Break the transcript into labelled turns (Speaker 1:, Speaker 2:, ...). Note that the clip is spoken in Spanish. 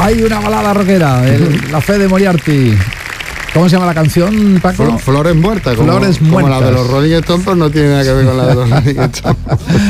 Speaker 1: Hay una balada rockera, La fe de Moriarty. ¿Cómo se llama la canción, Paco?
Speaker 2: Flores muertas.
Speaker 1: Flores muertas.
Speaker 2: Como la de los Rolling Stones, pero no tiene nada que ver con la de los Rolling Stones.